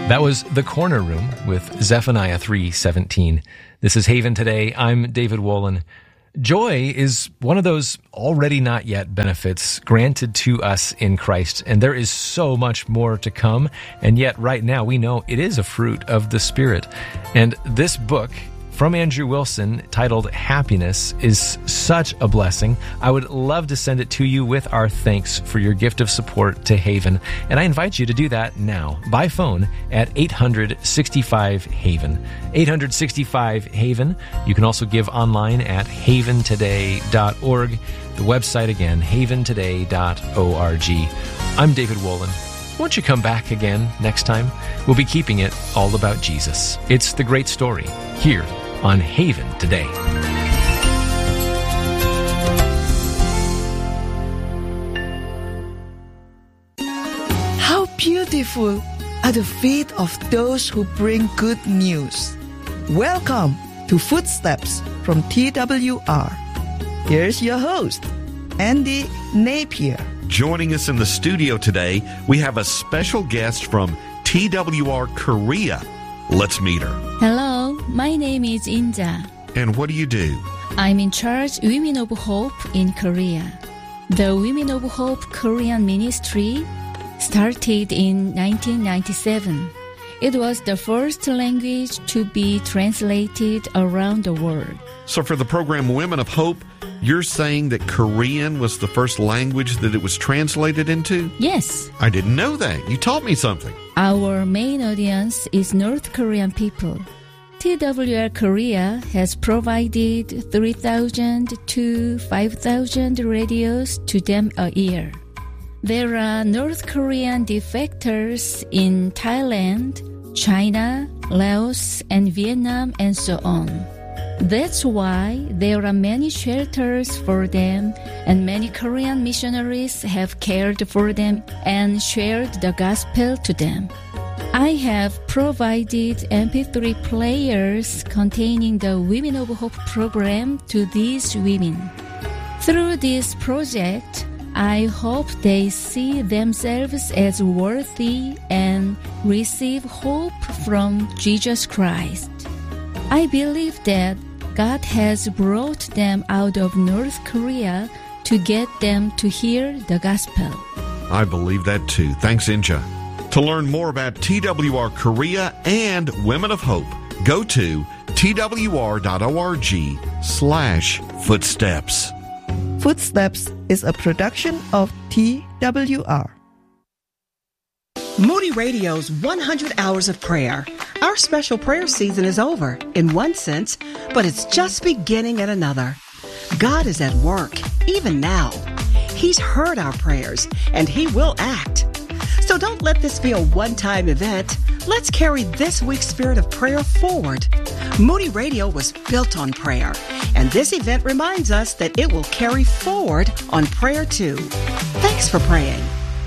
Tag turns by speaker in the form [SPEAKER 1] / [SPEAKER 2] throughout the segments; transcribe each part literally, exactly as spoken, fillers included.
[SPEAKER 1] That was The Corner Room with Zephaniah three seventeen. This is Haven Today. I'm David Wolin. Joy is one of those already not yet benefits granted to us in Christ, and there is so much more to come, and yet right now we know it is a fruit of the Spirit. And this book from Andrew Wilson, titled Happiness, is such a blessing. I would love to send it to you with our thanks for your gift of support to Haven. And I invite you to do that now by phone at eight hundred sixty-five Haven. eight hundred sixty-five Haven. You can also give online at haven today dot org. The website again, haven today dot org. I'm David Wolin. Won't you come back again next time? We'll be keeping it all about Jesus. It's the great story here on Haven Today.
[SPEAKER 2] How beautiful are the feet of those who bring good news. Welcome to Footsteps from T W R. Here's your host, Andy Napier.
[SPEAKER 3] Joining us in the studio today, we have a special guest from T W R Korea. Let's meet her.
[SPEAKER 4] Hello, my name is Inja.
[SPEAKER 3] And what do you do?
[SPEAKER 4] I'm in charge Women of Hope in Korea. The Women of Hope Korean Ministry started in nineteen ninety-seven. It was the first language to be translated around the world.
[SPEAKER 3] So for the program Women of Hope, you're saying that Korean was the first language that it was translated into?
[SPEAKER 4] Yes.
[SPEAKER 3] I didn't know that. You taught me something.
[SPEAKER 4] Our main audience is North Korean people. T W R Korea has provided three thousand to five thousand radios to them a year. There are North Korean defectors in Thailand, China, Laos, and Vietnam, and so on. That's why there are many shelters for them, and many Korean missionaries have cared for them and shared the gospel to them. I have provided M P three players containing the Women of Hope program to these women. Through this project, I hope they see themselves as worthy and receive hope from Jesus Christ. I believe that God has brought them out of North Korea to get them to hear the gospel.
[SPEAKER 3] I believe that too. Thanks, Inja. To learn more about T W R Korea and Women of Hope, go to twr.org slash footsteps.
[SPEAKER 2] Footsteps is a production of T W R.
[SPEAKER 5] Moody Radio's one hundred Hours of Prayer. Our special prayer season is over, in one sense, but it's just beginning in another. God is at work, even now. He's heard our prayers, and He will act. So don't let this be a one-time event. Let's carry this week's spirit of prayer forward. Moody Radio was built on prayer, and this event reminds us that it will carry forward on prayer too. Thanks for praying.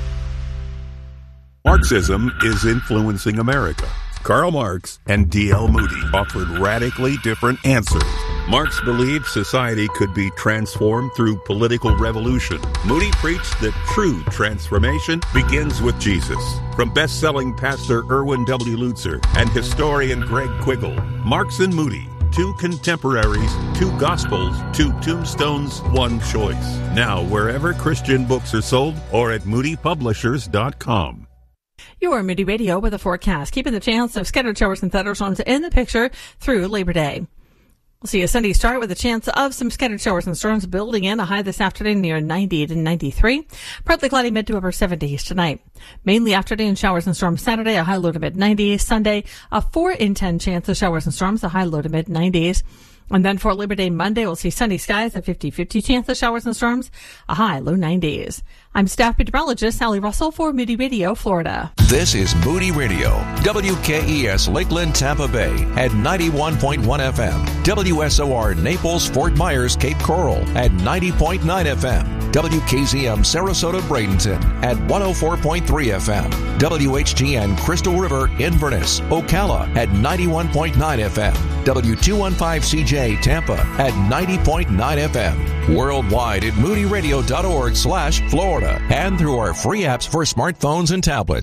[SPEAKER 6] Marxism is influencing America. Karl Marx and D L Moody offered radically different answers. Marx believed society could be transformed through political revolution. Moody preached that true transformation begins with Jesus. From best-selling pastor Erwin W. Lutzer and historian Greg Quiggle, Marx and Moody, two contemporaries, two gospels, two tombstones, one choice. Now, wherever Christian books are sold or at moody publishers dot com.
[SPEAKER 7] Your Moody Radio with a forecast, keeping the chance of scattered showers and thunderstorms in the picture through Labor Day. We'll see a Sunday start with a chance of some scattered showers and storms building in. A high this afternoon near ninety to ninety-three. Partly cloudy mid to upper seventies tonight. Mainly afternoon showers and storms Saturday, a high low to mid nineties. Sunday, a four in ten chance of showers and storms, a high low to mid nineties. And then for Labor Day Monday, we'll see sunny skies, a fifty-fifty chance of showers and storms, a high low nineties. I'm staff meteorologist Sally Russell for Moody Radio, Florida.
[SPEAKER 8] This is Moody Radio, W K E S Lakeland, Tampa Bay at ninety-one point one F M, W S O R Naples, Fort Myers, Cape Coral at ninety point nine F M, W K Z M Sarasota, Bradenton at one oh four point three F M, W H G N Crystal River, Inverness, Ocala at ninety-one point nine F M, W two fifteen C J Tampa at ninety point nine F M, worldwide at moody radio dot org slash Florida, and through our free apps for smartphones and tablets.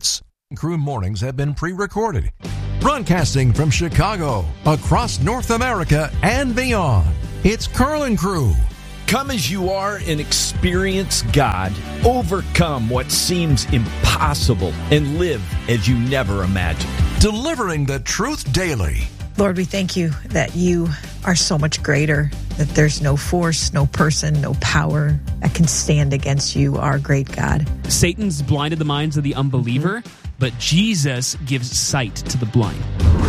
[SPEAKER 8] Crew mornings have been pre-recorded. Broadcasting from Chicago, across North America, and beyond. It's Carlin Crew.
[SPEAKER 9] Come as you are and experience God. Overcome what seems impossible and live as you never imagined.
[SPEAKER 8] Delivering the truth daily.
[SPEAKER 10] Lord, we thank you that you are so much greater, that there's no force, no person, no power that can stand against you, our great God.
[SPEAKER 11] Satan's blinded the minds of the unbeliever, mm-hmm. but Jesus gives sight to the blind.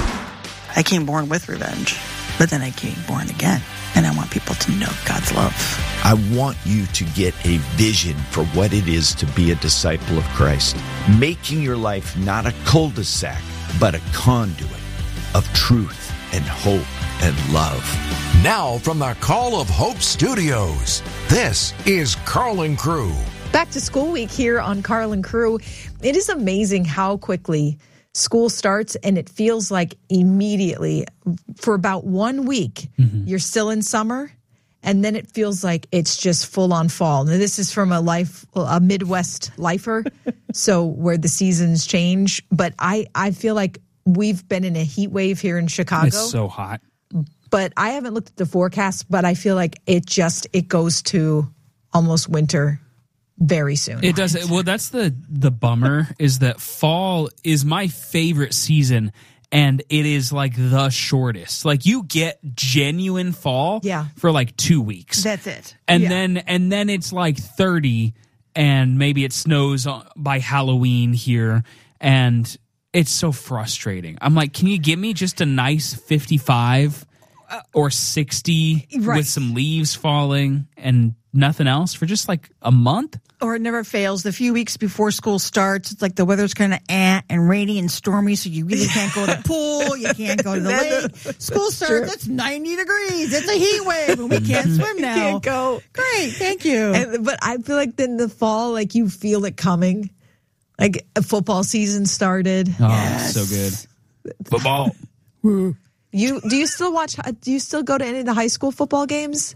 [SPEAKER 12] I came born with revenge, but then I came born again. And I want people to know God's love.
[SPEAKER 9] I want you to get a vision for what it is to be a disciple of Christ. Making your life not a cul-de-sac, but a conduit of truth and hope and love.
[SPEAKER 8] Now from the Call of Hope Studios, this is Carlin Crew.
[SPEAKER 10] Back to school week here on Carlin Crew. It is amazing how quickly school starts, and it feels like immediately for about one week, mm-hmm. you're still in summer, and then it feels like it's just full on fall. Now, this is from a life, a Midwest lifer, so where the seasons change. But I, I feel like we've been in a heat wave here in Chicago.
[SPEAKER 11] It's so hot.
[SPEAKER 10] But I haven't looked at the forecast, but I feel like it just, it goes to almost winter very soon.
[SPEAKER 11] It does. Well, that's the the bummer is that fall is my favorite season, and it is like the shortest. Like you get genuine fall
[SPEAKER 10] yeah.
[SPEAKER 11] for like two weeks.
[SPEAKER 10] That's it.
[SPEAKER 11] And
[SPEAKER 10] yeah.
[SPEAKER 11] then and then it's like thirty, and maybe it snows by Halloween here, and it's so frustrating. I'm like, can you give me just a nice fifty-five or sixty
[SPEAKER 10] right.
[SPEAKER 11] with some leaves falling and nothing else for just like a month?
[SPEAKER 12] Or it never fails. The few weeks before school starts, it's like the weather's kind of eh and rainy and stormy, so you really can't go to the pool. You can't go to the lake. School starts, sure. It's ninety degrees. It's a heat wave, and we can't swim now.
[SPEAKER 10] You can't go.
[SPEAKER 12] Great, thank you.
[SPEAKER 10] And, but I feel like then the fall, like you feel it coming. Like a football season started.
[SPEAKER 11] Oh, yes. So good. Football.
[SPEAKER 10] you do you still watch? Do you still go to any of the high school football games?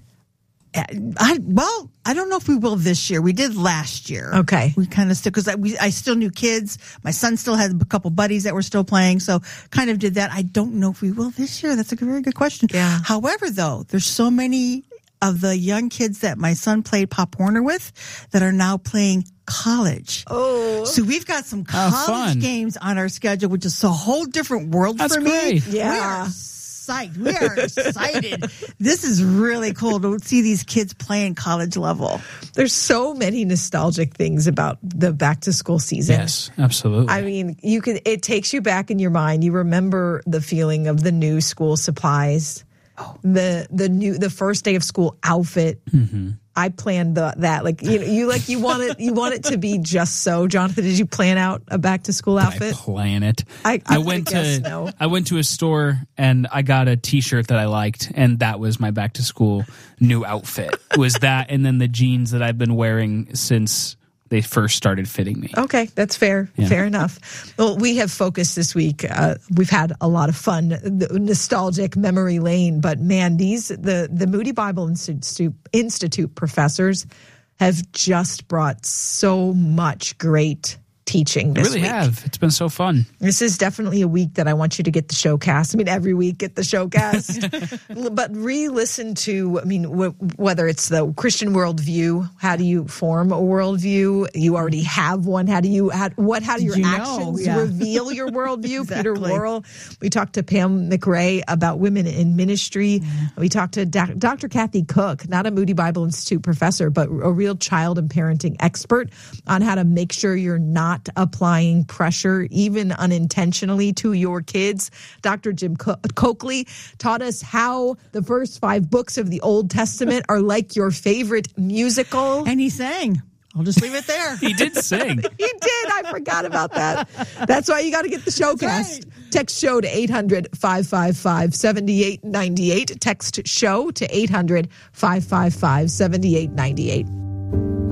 [SPEAKER 12] I well, I don't know if we will this year. We did last year.
[SPEAKER 10] Okay,
[SPEAKER 12] we kind of still because I, we I still knew kids. My son still had a couple buddies that were still playing, so kind of did that. I don't know if we will this year. That's a very good question.
[SPEAKER 10] Yeah.
[SPEAKER 12] However, though, there's so many of the young kids that my son played Pop Warner with that are now playing college.
[SPEAKER 10] Oh,
[SPEAKER 12] so we've got some college oh, games on our schedule, which is a whole different world
[SPEAKER 11] That's
[SPEAKER 12] for
[SPEAKER 11] great.
[SPEAKER 12] me.
[SPEAKER 10] Yeah.
[SPEAKER 12] Psyched. We are excited. This is really cool to see these kids playing college level.
[SPEAKER 10] There's so many nostalgic things about the back to school season.
[SPEAKER 11] Yes, absolutely.
[SPEAKER 10] I mean, you can. It takes you back in your mind. You remember the feeling of the new school supplies, oh. the the new the first day of school outfit. Mm-hmm. I planned the, that like you know you like you want it you want it to be just so. Jonathan, did you plan out a back to school outfit?
[SPEAKER 11] I plan it.
[SPEAKER 10] I,
[SPEAKER 11] I went to
[SPEAKER 10] no.
[SPEAKER 11] I went to a store and I got a T-shirt that I liked, and that was my back to school new outfit. It was that, and then the jeans that I've been wearing since they first started fitting me.
[SPEAKER 10] Okay, that's fair. Yeah. Fair enough. Well, we have focused this week. Uh, we've had a lot of fun, the nostalgic memory lane. But man, these the the Moody Bible Institute, Institute professors have just brought so much great teaching this
[SPEAKER 11] really
[SPEAKER 10] week.
[SPEAKER 11] have. It's been so fun.
[SPEAKER 10] This is definitely a week that I want you to get the showcast. I mean, every week get the showcast. But re-listen to, I mean, w- whether it's the Christian worldview, how do you form a worldview? You already have one. How do you, how, what, how do your
[SPEAKER 12] you
[SPEAKER 10] actions
[SPEAKER 12] know, yeah.
[SPEAKER 10] reveal your worldview?
[SPEAKER 12] Exactly.
[SPEAKER 10] Peter Worrell. We talked to Pam McRae about women in ministry. Yeah. We talked to doc- Doctor Kathy Cook, not a Moody Bible Institute professor, but a real child and parenting expert on how to make sure you're not applying pressure, even unintentionally, to your kids. Doctor Jim Co- Coakley taught us how the first five books of the Old Testament are like your favorite musical.
[SPEAKER 12] And he sang. I'll just leave it there.
[SPEAKER 11] He did sing.
[SPEAKER 10] He did. I forgot about that. That's why you got to get the showcast. Right. Text show to eight hundred, five five five, seven eight nine eight. Text show to eight hundred, five five five, seven eight nine eight.